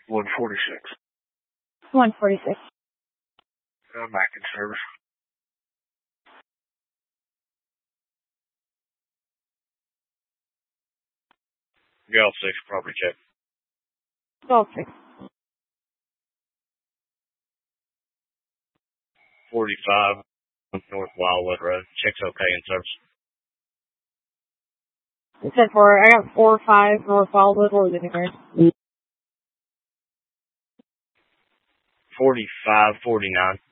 146. 146. Back in service. Golf 6, property check. Golf 6. 45 North Wildwood Road. Check's okay in service. It said I got 4-5 North Wildwood. What was it here? 4549.